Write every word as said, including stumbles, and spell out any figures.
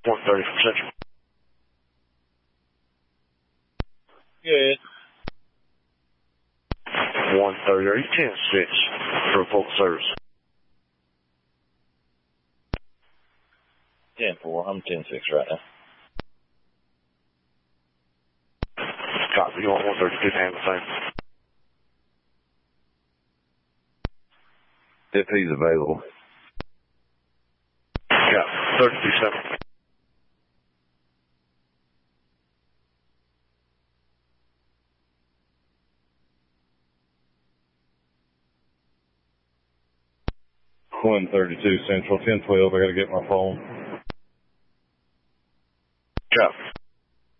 one thirty from Central. Good. one thirty, are you ten six for full service? ten four, I'm ten six right now. Copy, you want one thirty-two to handle the same? If he's available. Yeah, thirty-two seven. one thirty-two Central, ten twelve, I gotta get my phone. Copy.